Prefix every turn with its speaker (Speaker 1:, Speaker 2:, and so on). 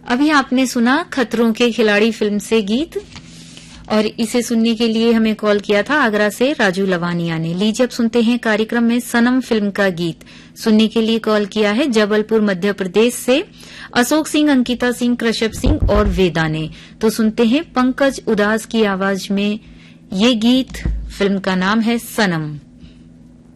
Speaker 1: अभी आपने सुना खतरों के खिलाड़ी फिल्म से गीत, और इसे सुनने के लिए हमें कॉल किया था आगरा से राजू लवानिया ने। लीजिए अब सुनते हैं कार्यक्रम में सनम फिल्म का गीत। सुनने के लिए कॉल किया है जबलपुर मध्य प्रदेश से अशोक सिंह, अंकिता सिंह, कृषभ सिंह और वेदा ने। तो सुनते हैं पंकज उदास की आवाज में ये गीत। फिल्म का नाम है सनम।